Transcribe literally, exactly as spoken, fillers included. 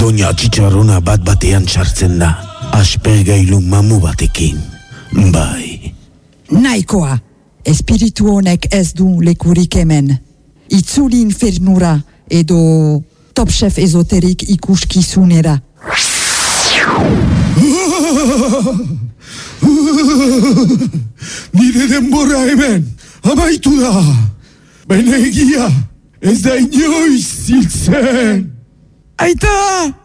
Doña txitxarrona bat batean sartzen da, aspergailu mamu batekin. Bai. Naikoa, espiritu honek ez du lekurik hemen. Itzuli infernura edo Top Chef ezoterik ikuskizunera. Nire denbora hemen, amaitu da. Baina egia, ez da inoiz ziltzen. Aita!